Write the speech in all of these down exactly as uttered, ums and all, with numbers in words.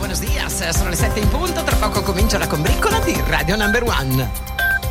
buenos dias, sono le sette in punto, tra poco comincia la combriccola di Radio Number One.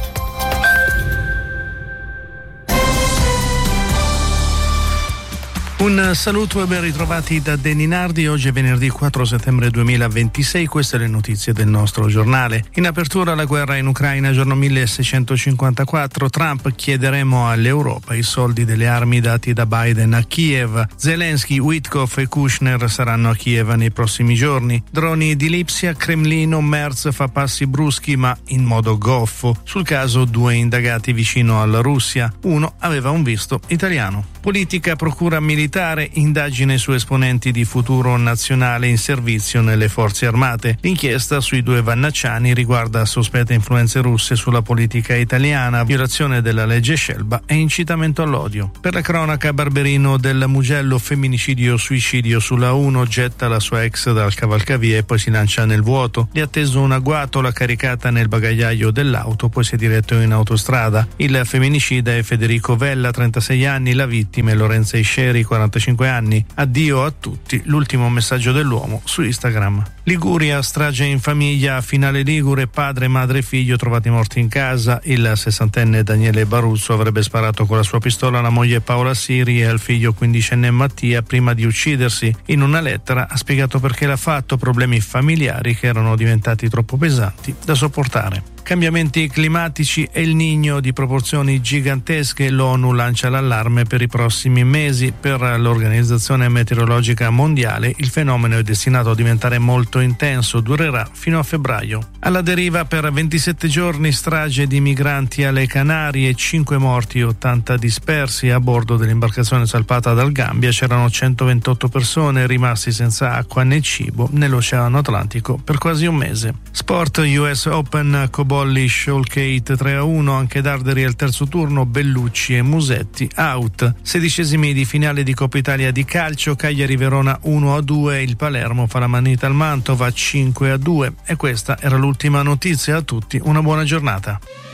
Un saluto e ben ritrovati da Danny Nardi. Oggi è venerdì quattro settembre duemilaventisei, queste le notizie del nostro giornale. In apertura la guerra in Ucraina, giorno milleseicentocinquantaquattro, Trump: chiederemo all'Europa i soldi delle armi dati da Biden a Kiev. Zelensky, Witkoff e Kushner saranno a Kiev nei prossimi giorni. Droni di Lipsia, Cremlino, Merz fa passi bruschi ma in modo goffo. Sul caso due indagati vicino alla Russia, uno aveva un visto italiano. Politica, procura militare, indagine su esponenti di Futuro Nazionale in servizio nelle forze armate. L'inchiesta sui due Vannacciani riguarda sospette influenze russe sulla politica italiana, violazione della legge Scelba e incitamento all'odio. Per la cronaca, Barberino del Mugello, femminicidio-suicidio sulla uno, getta la sua ex dal cavalcavia e poi si lancia nel vuoto. Gli ha atteso una guatola caricata nel bagagliaio dell'auto, poi si è diretto in autostrada. Il femminicida è Federico Vella, trentasei anni, la vittima è Lorenza Isceri, quarantacinque anni. Addio a tutti, l'ultimo messaggio dell'uomo su Instagram. Liguria, strage in famiglia, finale ligure, padre, madre e figlio trovati morti in casa. Il sessantenne Daniele Baruzzo avrebbe sparato con la sua pistola alla moglie Paola Siri e al figlio quindicenne Mattia prima di uccidersi. In una lettera ha spiegato perché l'ha fatto: problemi familiari che erano diventati troppo pesanti da sopportare. Cambiamenti climatici e il Niño di proporzioni gigantesche. L'ONU lancia l'allarme per i prossimi mesi. Per l'Organizzazione Meteorologica Mondiale il fenomeno è destinato a diventare molto intenso, durerà fino a febbraio. Alla deriva per ventisette giorni, strage di migranti alle Canarie, cinque morti e ottanta dispersi. A bordo dell'imbarcazione salpata dal Gambia c'erano centoventotto persone rimasti senza acqua né cibo nell'Oceano Atlantico per quasi un mese. Sport, U S Open, Cobolli, Shawkate tre a uno, anche Darderi al terzo turno, Bellucci e Musetti out. Sedicesimi di finale di Coppa Italia di calcio, Cagliari Verona uno a due, il Palermo fa la manita al Mantova cinque a due. E questa era l'ultima notizia. A tutti una buona giornata.